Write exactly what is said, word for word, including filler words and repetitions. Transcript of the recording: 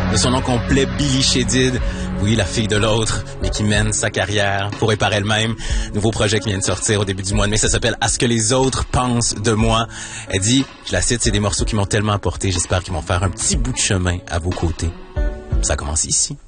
De son nom complet, Billy Chédid. Oui, la fille de l'autre, mais qui mène sa carrière pour et par elle-même. Nouveau projet qui vient de sortir au début du mois de mai, ça s'appelle « À ce que les autres pensent de moi ». Elle dit, je la cite, c'est des morceaux qui m'ont tellement apporté, j'espère qu'ils vont faire un petit bout de chemin à vos côtés. Ça commence ici.